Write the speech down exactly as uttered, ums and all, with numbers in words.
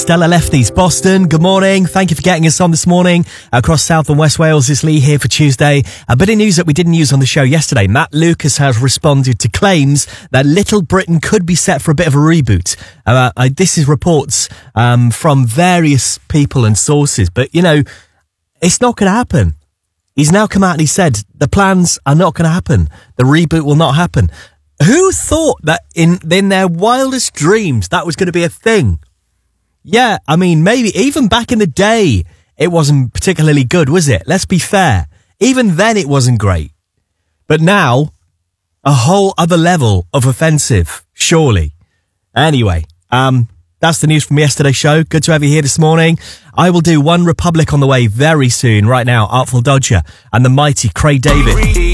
Stella Lefties, Boston. Good morning. Thank you for getting us on this morning across South and West Wales. It's Lee here for Tuesday. A bit of news that we didn't use on the show yesterday. Matt Lucas has responded to claims that Little Britain could be set for a bit of a reboot. Uh, I, this is reports um, from various people and sources, but you know, it's not going to happen. He's now come out and he said the plans are not going to happen. The reboot will not happen. Who thought that in, in their wildest dreams that was going to be a thing? Yeah, I mean, maybe even back in the day, it wasn't particularly good, was it? Let's be fair. Even then, it wasn't great. But now, a whole other level of offensive, surely. Anyway, um, that's the news from yesterday's show. Good to have you here this morning. I will do One Republic on the way very soon. Right now, Artful Dodger and the mighty Craig David.